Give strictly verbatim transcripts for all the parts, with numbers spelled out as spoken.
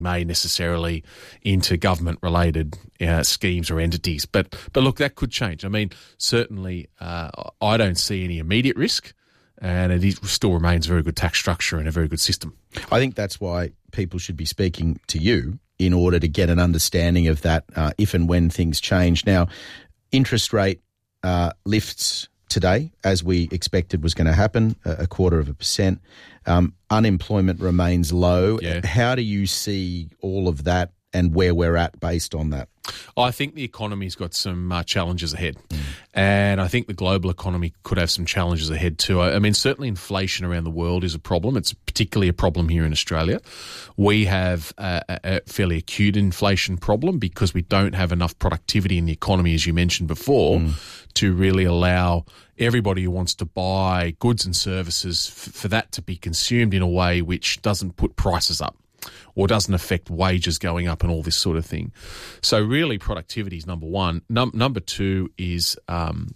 may necessarily into government-related uh, schemes or entities. But but look, that could change. I mean, certainly uh, I don't see any immediate risk, and it is, still remains a very good tax structure and a very good system. I think that's why people should be speaking to you in order to get an understanding of that uh, if and when things change. Now, interest rate uh, lifts today, as we expected was going to happen, a quarter of a percent. Um, unemployment remains low. Yeah. How do you see all of that and where we're at based on that? I think the economy's got some uh, challenges ahead, mm. and I think the global economy could have some challenges ahead too. I, I mean, certainly inflation around the world is a problem. It's particularly a problem here in Australia. We have a, a fairly acute inflation problem because we don't have enough productivity in the economy, as you mentioned before, mm. to really allow everybody who wants to buy goods and services f- for that to be consumed in a way which doesn't put prices up or doesn't affect wages going up and all this sort of thing. So really productivity is number one. Num- number two is um,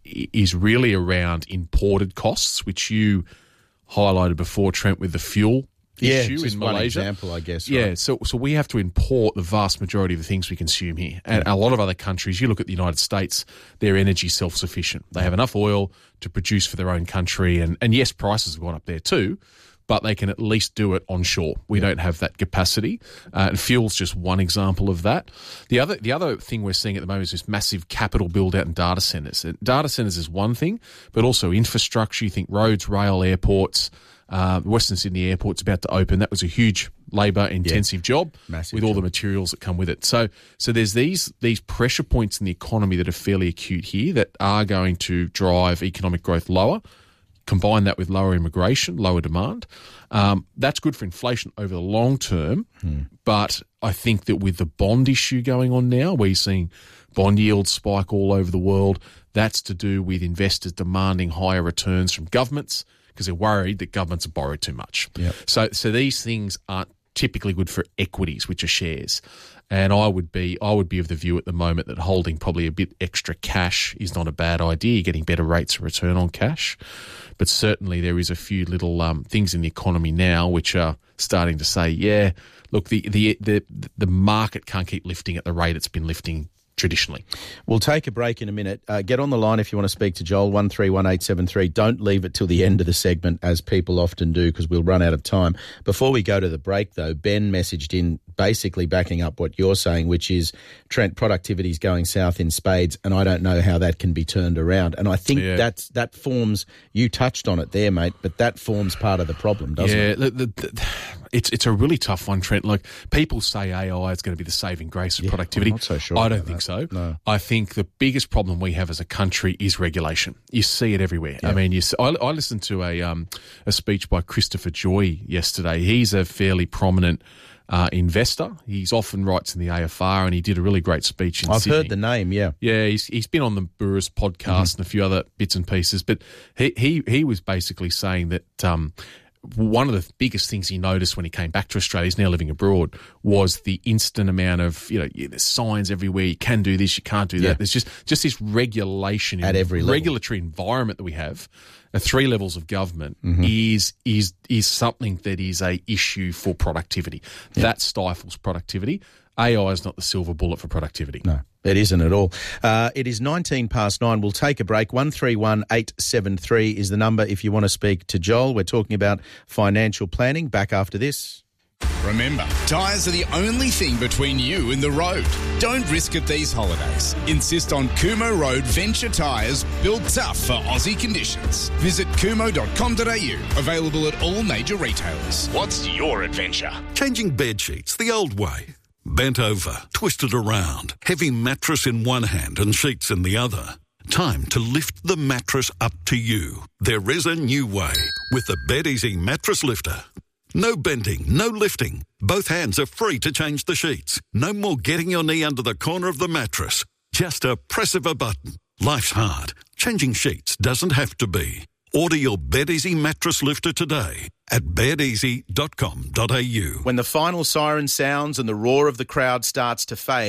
is really around imported costs, which you highlighted before, Trent, with the fuel yeah, issue just in one Malaysia. Example, I guess. Yeah, right? so so we have to import the vast majority of the things we consume here. And a lot of other countries, you look at the United States, they're energy self-sufficient. They have enough oil to produce for their own country. And, and yes, prices have gone up there too, but they can at least do it onshore. We yeah. don't have that capacity. Uh, and fuel's just one example of that. The other the other thing we're seeing at the moment is this massive capital build-out in data centres. And data centres is one thing, but also infrastructure. You think roads, rail, airports. Uh, Western Sydney Airport's about to open. That was a huge labour-intensive yeah. job Massive with all job. the materials that come with it. So so there's these these pressure points in the economy that are fairly acute here that are going to drive economic growth lower. Combine that with lower immigration, lower demand. Um, that's good for inflation over the long term. Hmm. But I think that with the bond issue going on now, where you're seeing bond yields spike all over the world, that's to do with investors demanding higher returns from governments because they're worried that governments have borrowed too much. Yep. So, so these things aren't typically good for equities, which are shares. And I would be I would be of the view at the moment that holding probably a bit extra cash is not a bad idea. You're getting better rates of return on cash. But certainly there is a few little um, things in the economy now which are starting to say, yeah, look, the, the, the, the market can't keep lifting at the rate it's been lifting traditionally. We'll take a break in a minute. Uh, get on the line if you want to speak to Joel, one three one eight seven three. Don't leave it till the end of the segment, as people often do, because we'll run out of time. Before we go to the break, though, Ben messaged in basically backing up what you're saying, which is, Trent, productivity's going south in spades, and I don't know how that can be turned around. And I think yeah. that's, that forms, you touched on it there, mate, but that forms part of the problem, doesn't yeah, it? Yeah, the, the, it's it's a really tough one, Trent. Like, people say A I is going to be the saving grace of yeah, productivity. I'm not so sure I don't about think that. so. No. I think the biggest problem we have as a country is regulation. You see it everywhere. Yeah. I mean, you see, I, I listened to a um, a speech by Christopher Joy yesterday. He's a fairly prominent uh, investor. He's often writes in the A F R, and he did a really great speech in I've Sydney. heard the name, yeah. Yeah, he's he's been on the Burris podcast mm-hmm. and a few other bits and pieces. But he he, he was basically saying that Um, one of the biggest things he noticed when he came back to Australia, he's now living abroad, was the instant amount of, you know, there's signs everywhere, you can do this, you can't do that. Yeah. There's just, just this regulation, at every level. Regulatory environment that we have, at three levels of government, mm-hmm. is is is something that is a issue for productivity. Yeah. That stifles productivity. A I is not the silver bullet for productivity. No, it isn't at all. Uh, it is nineteen past nine. We'll take a break. one three one eight seven three is the number if you want to speak to Joel. We're talking about financial planning. Back after this. Remember, tyres are the only thing between you and the road. Don't risk it these holidays. Insist on Kumo Road Venture Tyres, built tough for Aussie conditions. Visit kumo dot com dot a u. Available at all major retailers. What's your adventure? Changing bed sheets the old way. Bent over, twisted around, heavy mattress in one hand and sheets in the other. Time to lift the mattress up to you. There is a new way with the BedEasy Mattress Lifter. No bending, no lifting. Both hands are free to change the sheets. No more getting your knee under the corner of the mattress. Just a press of a button. Life's hard. Changing sheets doesn't have to be. Order your BedEasy Mattress Lifter today at bed easy dot com dot a u. When the final siren sounds and the roar of the crowd starts to fade,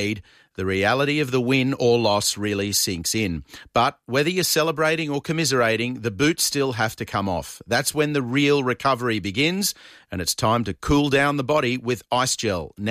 the reality of the win or loss really sinks in. But whether you're celebrating or commiserating, the boots still have to come off. That's when the real recovery begins, and it's time to cool down the body with Ice Gel.